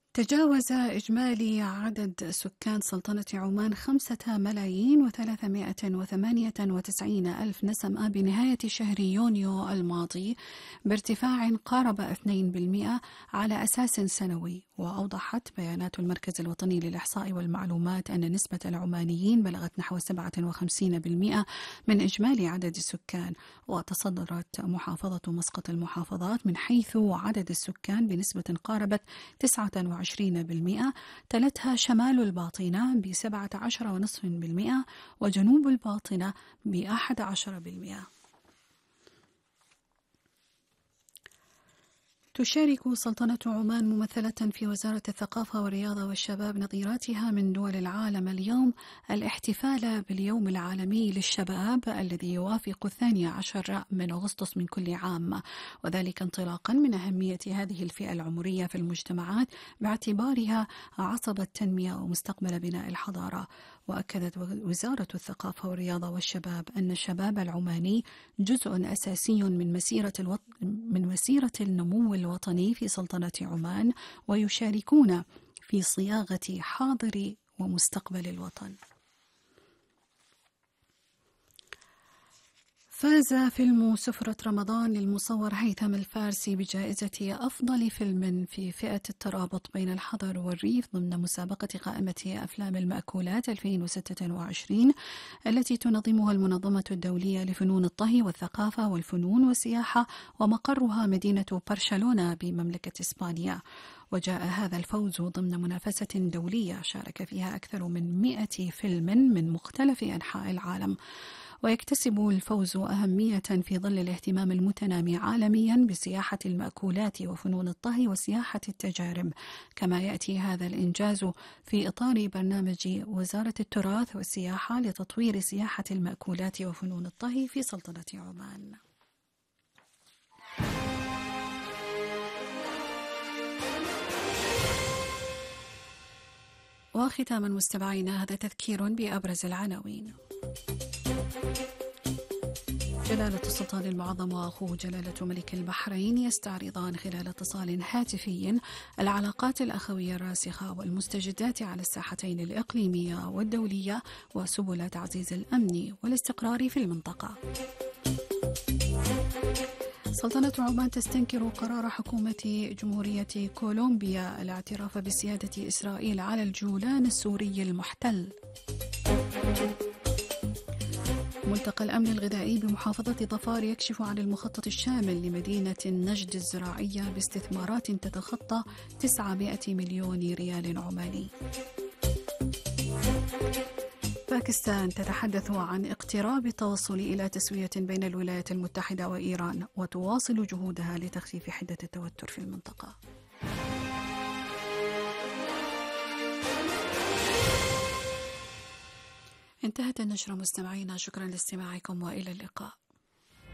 تجاوز إجمالي عدد سكان سلطنة عمان 5,398,000 نسمة بنهاية شهر يونيو الماضي، بارتفاع قارب 2% على أساس سنوي. وأوضحت بيانات المركز الوطني للإحصاء والمعلومات أن نسبة العمانيين بلغت نحو 57% من إجمالي عدد السكان. وتصدرت محافظة مسقط المحافظات من حيث عدد السكان بنسبة قاربت 29%، تلتها شمال الباطنة ب17.5%، وجنوب الباطنة ب11%. تشارك سلطنة عمان ممثلة في وزارة الثقافة والرياضة والشباب نظيراتها من دول العالم اليوم الاحتفال باليوم العالمي للشباب الذي يوافق 12 من أغسطس من كل عام، وذلك انطلاقا من أهمية هذه الفئة العمرية في المجتمعات باعتبارها عصب التنمية ومستقبل بناء الحضارة. وأكدت وزارة الثقافة والرياضة والشباب أن الشباب العماني جزء أساسي من مسيرة النمو الوطني في سلطنة عمان، ويشاركون في صياغة حاضر ومستقبل الوطن. فاز فيلم سفرة رمضان للمصور هيثم الفارسي بجائزة أفضل فيلم في فئة الترابط بين الحضر والريف ضمن مسابقة قائمة أفلام المأكولات 2026 التي تنظمها المنظمة الدولية لفنون الطهي والثقافة والفنون والسياحة، ومقرها مدينة برشلونة بمملكة إسبانيا. وجاء هذا الفوز ضمن منافسة دولية شارك فيها أكثر من 100 فيلم من مختلف أنحاء العالم. ويكتسب الفوز أهمية في ظل الاهتمام المتنامي عالميا بسياحة المأكولات وفنون الطهي وسياحة التجارب، كما يأتي هذا الإنجاز في إطار برنامج وزارة التراث والسياحة لتطوير سياحة المأكولات وفنون الطهي في سلطنة عمان. وختاما مستمعينا، هذا تذكير بأبرز العناوين. جلالة السلطان المعظم وأخوه جلالة ملك البحرين يستعرضان خلال اتصال هاتفي العلاقات الأخوية الراسخة والمستجدات على الساحتين الإقليمية والدولية وسبل تعزيز الأمن والاستقرار في المنطقة. سلطنة عمان تستنكر قرار حكومة جمهورية كولومبيا الاعتراف بسيادة إسرائيل على الجولان السوري المحتل. ملتقى الأمن الغذائي بمحافظة ظفار يكشف عن المخطط الشامل لمدينة النجد الزراعية باستثمارات تتخطى 900 مليون ريال عماني. باكستان تتحدث عن اقتراب التوصل إلى تسوية بين الولايات المتحدة وإيران، وتواصل جهودها لتخفيف حدة التوتر في المنطقة. انتهت النشرة مستمعينا، شكرا لاستماعكم وإلى اللقاء.